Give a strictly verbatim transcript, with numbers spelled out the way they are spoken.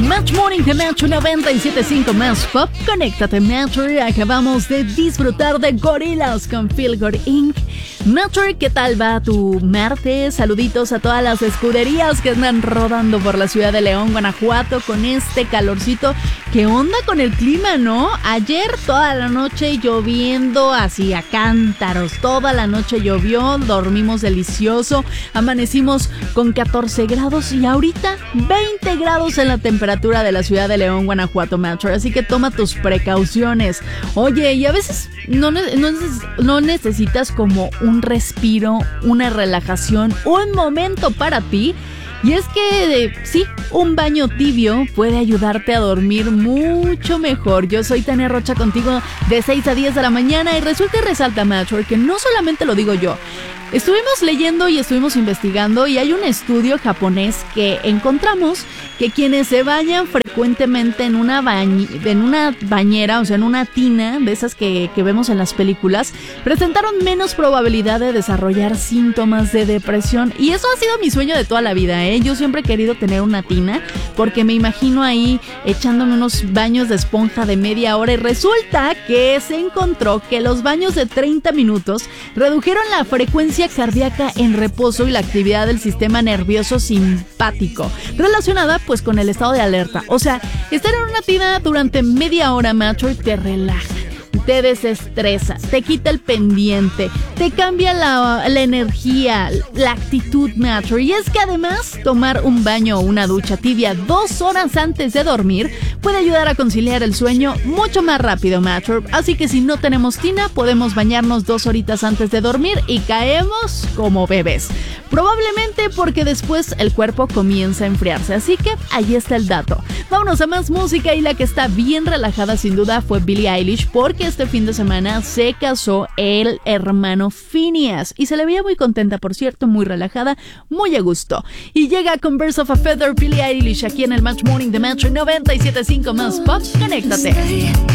Match Morning de Metro noventa y siete punto cinco más Pop. Conéctate, Metro. Acabamos de disfrutar de Gorillaz con Feel Good incorporated. Metro, ¿qué tal va tu martes? Saluditos a todas las escuderías que andan rodando por la ciudad de León, Guanajuato, con este calorcito. ¿Qué onda con el clima, no? Ayer toda la noche lloviendo, así a cántaros. Toda la noche llovió, dormimos delicioso. Amanecimos con catorce grados y ahorita veinte grados en la temperatura de la ciudad de León, Guanajuato, Metro. Así que toma tus precauciones. Oye, y a veces no, no, no necesitas como un respiro, una relajación, un momento para ti. Y es que eh, sí, un baño tibio puede ayudarte a dormir mucho mejor. Yo soy Tania Rocha contigo de seis a diez de la mañana y resulta y resalta, Metro, que no solamente lo digo yo. Estuvimos leyendo y estuvimos investigando y hay un estudio japonés que encontramos que quienes se bañan frecuentemente en una, bañ- en una bañera, o sea, en una tina de esas que, que vemos en las películas, presentaron menos probabilidad de desarrollar síntomas de depresión. Y eso ha sido mi sueño de toda la vida, ¿eh? Yo siempre he querido tener una tina porque me imagino ahí echándome unos baños de esponja de media hora y resulta que se encontró que los baños de treinta minutos redujeron la frecuencia cardíaca en reposo y la actividad del sistema nervioso simpático, relacionada pues con el estado de alerta. O sea, estar en una tina durante media hora, Metro, te relaja, te desestresa, te quita el pendiente, te cambia la, la energía, la actitud, Metro. Y es que además tomar un baño o una ducha tibia dos horas antes de dormir puede ayudar a conciliar el sueño mucho más rápido, Metro. Así que si no tenemos tina, podemos bañarnos dos horitas antes de dormir y caemos como bebés. Probablemente porque después el cuerpo comienza a enfriarse. Así que ahí está el dato. Vámonos a más música y la que está bien relajada sin duda fue Billie Eilish, porque este fin de semana se casó el hermano Phineas y se le veía muy contenta, por cierto, muy relajada, muy a gusto. Y llega con Birds of a Feather Billie Eilish aquí en el Match Morning de Metro noventa y siete punto cinco más Pop. Conéctate.